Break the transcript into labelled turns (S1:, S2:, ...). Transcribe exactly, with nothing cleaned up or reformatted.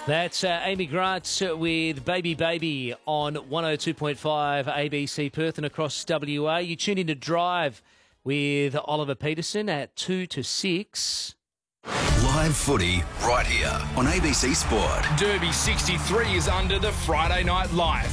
S1: That's uh, Amy Grant with Baby Baby on one oh two point five A B C Perth and across W A. You tune in to Drive with Oliver Peterson at two to six.
S2: Live footy right here on A B C Sport.
S3: Derby sixty-three is under the Friday Night Lights.